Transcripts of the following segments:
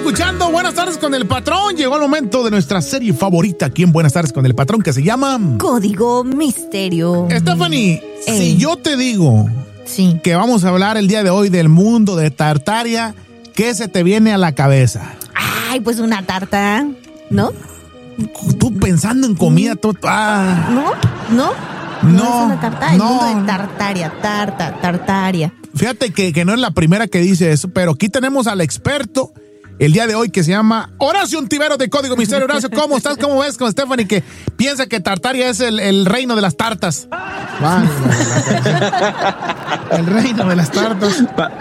escuchando Buenas tardes con el patrón. Llegó el momento de nuestra serie favorita aquí en Buenas tardes con el patrón, que se llama Código Misterio. Stephanie, si yo te digo que vamos a hablar el día de hoy del mundo de Tartaria, ¿qué se te viene a la cabeza? Ay, pues una tarta, ¿no? Tú pensando en comida, No es una tarta, el mundo de Tartaria, Tartaria. Fíjate que no es la primera que dice eso, pero aquí tenemos al experto el día de hoy, que se llama Horacio Ontiveros de Código Misterio. Horacio, ¿cómo estás? ¿Cómo ves con Stephanie, que piensa que Tartaria es el reino de las tartas? El reino de las tartas.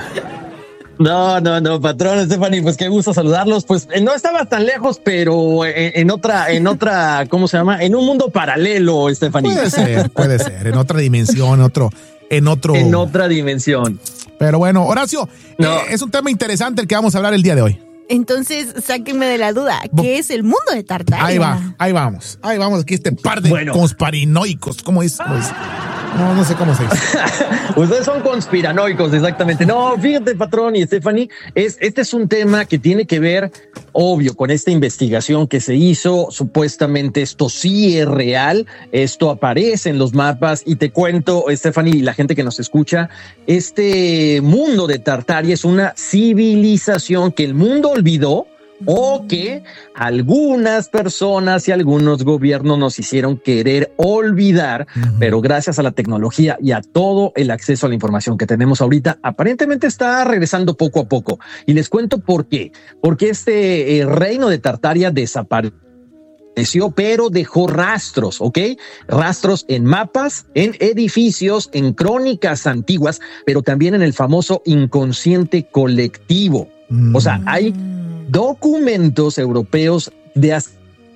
No, patrón, Stephanie, pues qué gusto saludarlos. Pues no estaba tan lejos, pero en otra, ¿cómo se llama? En un mundo paralelo, Stephanie. Puede ser, en otra dimensión, en otra dimensión. Pero bueno, Horacio, es un tema interesante el que vamos a hablar el día de hoy. Entonces, sáquenme de la duda, ¿qué es el mundo de Tartaria? Ahí vamos, aquí este par de conspiranoicos, ¿cómo es? No sé cómo se dice. Ustedes son conspiranoicos, exactamente. No, fíjate, patrón y Stephanie, este es un tema que tiene que ver, obvio, con esta investigación que se hizo. Supuestamente esto sí es real, esto aparece en los mapas, y te cuento, Stephanie, y la gente que nos escucha, este mundo de Tartaria es una civilización que el mundo olvidó, o que algunas personas y algunos gobiernos nos hicieron querer olvidar, pero gracias a la tecnología y a todo el acceso a la información que tenemos ahorita, aparentemente está regresando poco a poco. Y les cuento por qué. Porque este reino de Tartaria desapareció, pero dejó rastros, ¿ok? Rastros en mapas, en edificios, en crónicas antiguas, pero también en el famoso inconsciente colectivo. O sea, hay documentos europeos de hace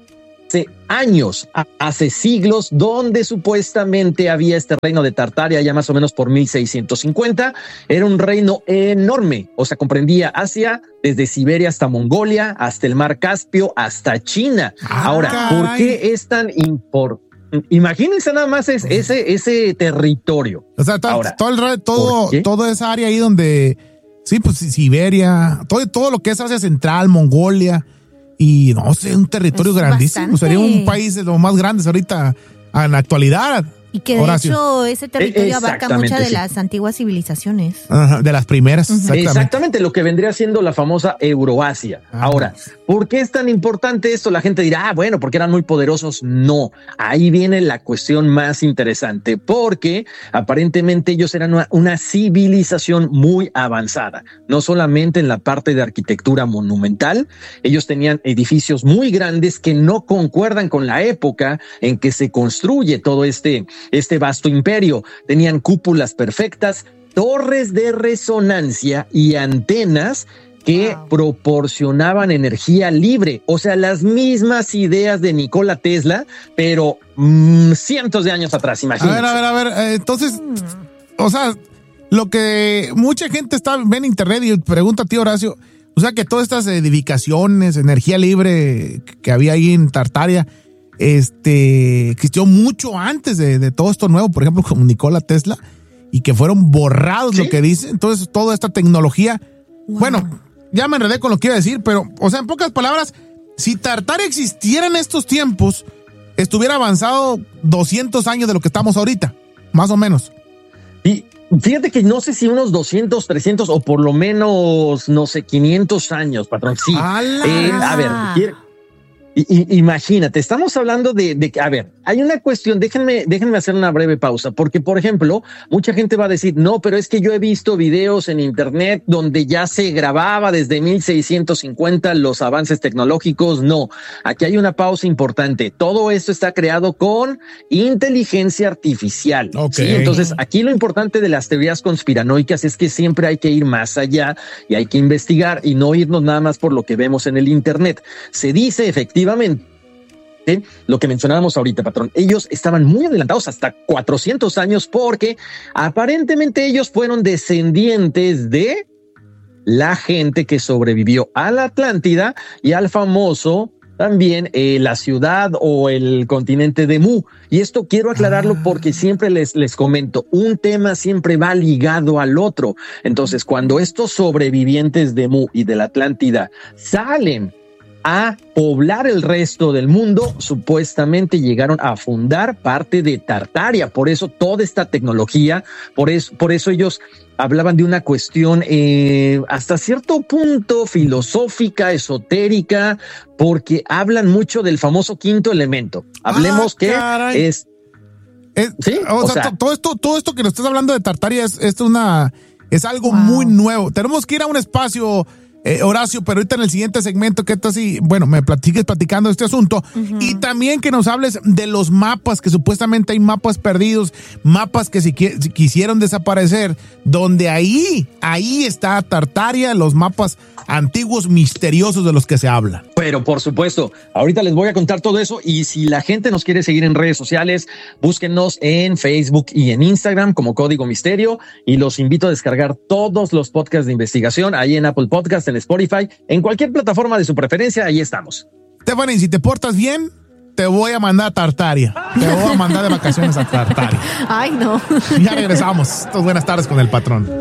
años, hace siglos, donde supuestamente había este reino de Tartaria, ya más o menos por 1650. Era un reino enorme, o sea, comprendía Asia, desde Siberia hasta Mongolia, hasta el mar Caspio, hasta China. Ahora, ¿por qué es tan importante? Imagínense nada más ese territorio. O sea, toda esa área ahí donde... Sí, pues Siberia, todo lo que es Asia Central, Mongolia, y no sé, un territorio grandísimo. Bastante. Sería un país de los más grandes ahorita en la actualidad. Y que de hecho ese territorio abarca muchas de las antiguas civilizaciones. Ajá, de las primeras. Exactamente, lo que vendría siendo la famosa Euroasia. Ahora, ¿por qué es tan importante esto? La gente dirá, bueno, porque eran muy poderosos. No, ahí viene la cuestión más interesante, porque aparentemente ellos eran una civilización muy avanzada, no solamente en la parte de arquitectura monumental. Ellos tenían edificios muy grandes que no concuerdan con la época en que se construye todo este vasto imperio. Tenían cúpulas perfectas, torres de resonancia y antenas que proporcionaban energía libre. O sea, las mismas ideas de Nikola Tesla, pero cientos de años atrás, imagínense. A ver, entonces, o sea, lo que mucha gente ve en internet y pregunta a ti, Horacio, o sea, que todas estas edificaciones, energía libre que había ahí en Tartaria, existió mucho antes de todo esto nuevo, por ejemplo, como Nikola Tesla, y que fueron borrados, ¿sí? Lo que dice. Entonces, toda esta tecnología, bueno, ya me enredé con lo que iba a decir, pero, o sea, en pocas palabras, si Tartaria existiera en estos tiempos, estuviera avanzado 200 años de lo que estamos ahorita, más o menos. Y fíjate que no sé si unos 200, 300 o por lo menos, no sé, 500 años, patrón. Sí. A ver, imagínate, estamos hablando de a ver, hay una cuestión, déjenme hacer una breve pausa, porque, por ejemplo, mucha gente va a decir, no, pero es que yo he visto videos en internet donde ya se grababa desde 1650 los avances tecnológicos. No, aquí hay una pausa importante. Todo esto está creado con inteligencia artificial. ¿Sí? Entonces, aquí lo importante de las teorías conspiranoicas es que siempre hay que ir más allá y hay que investigar y no irnos nada más por lo que vemos en el internet. Se dice efectivamente lo que mencionábamos ahorita, patrón. Ellos estaban muy adelantados, hasta 400 años, porque aparentemente ellos fueron descendientes de la gente que sobrevivió a la Atlántida y al famoso también la ciudad o el continente de Mu. Y esto quiero aclararlo porque siempre les comento, un tema siempre va ligado al otro. Entonces, cuando estos sobrevivientes de Mu y de la Atlántida salen a poblar el resto del mundo, supuestamente llegaron a fundar parte de Tartaria. Por eso toda esta tecnología, por eso ellos hablaban de una cuestión hasta cierto punto filosófica, esotérica, porque hablan mucho del famoso quinto elemento. Hablemos que caray. ¿sí? O sea, todo esto que nos estás hablando de Tartaria es algo muy nuevo. Tenemos que ir a un espacio, Horacio, pero ahorita en el siguiente segmento que estás así, bueno, me platiques platicando este asunto y también que nos hables de los mapas, que supuestamente hay mapas perdidos, mapas que si quisieron desaparecer, donde ahí está Tartaria, los mapas antiguos misteriosos de los que se habla. Pero por supuesto, ahorita les voy a contar todo eso y si la gente nos quiere seguir en redes sociales, búsquennos en Facebook y en Instagram como Código Misterio y los invito a descargar todos los podcasts de investigación ahí en Apple Podcast, en Spotify, en cualquier plataforma de su preferencia, ahí estamos. Stephanie, si te portas bien, te voy a mandar a Tartaria. Te voy a mandar de vacaciones a Tartaria. Ay, no. Ya regresamos. Buenas tardes con el patrón.